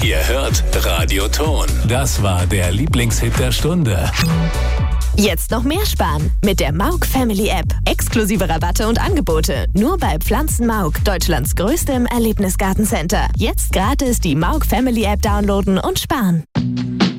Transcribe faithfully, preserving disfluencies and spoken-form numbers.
Ihr hört Radio Ton. Das war der Lieblingshit der Stunde. Jetzt noch mehr sparen mit der Mauk Family App. Exklusive Rabatte und Angebote. Nur bei Pflanzen Mauk, Deutschlands größtem Erlebnisgartencenter. Jetzt gratis die Mauk Family App downloaden und sparen.